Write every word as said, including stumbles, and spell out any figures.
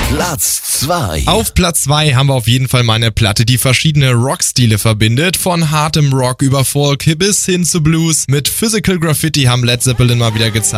Platz zwei. Auf Platz zwei haben wir auf jeden Fall mal eine Platte, die verschiedene Rockstile verbindet. Von hartem Rock über Folk bis hin zu Blues. Mit Physical Graffiti haben Led Zeppelin mal wieder gezeigt,